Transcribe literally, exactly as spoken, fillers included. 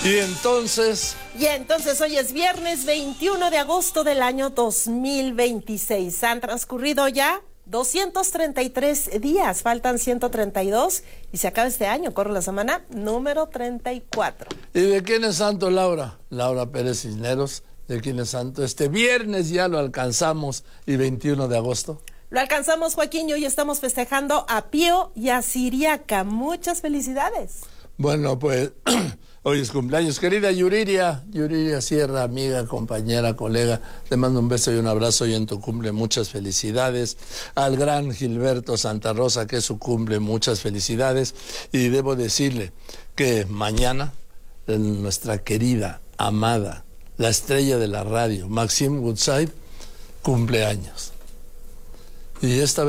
Y entonces... Y entonces hoy es viernes veintiuno de agosto del año dos mil veintiséis. Han transcurrido ya doscientos treinta y tres días, faltan ciento treinta y dos y se acaba este año, corre la semana número treinta y cuatro. ¿Y de quién es santo, Laura? Laura Pérez Cisneros, ¿de quién es santo? Este viernes ya lo alcanzamos, y veintiuno de agosto. Lo alcanzamos, Joaquín, y hoy estamos festejando a Pío y a Siriaca. Muchas felicidades. Bueno, pues hoy es cumpleaños. Querida Yuriria, Yuriria Sierra, amiga, compañera, colega, te mando un beso y un abrazo hoy en tu cumple, muchas felicidades. Al gran Gilberto Santa Rosa, que es su cumple, muchas felicidades. Y debo decirle que mañana nuestra querida, amada, la estrella de la radio, Maxime Goodside, cumpleaños. Y esta vez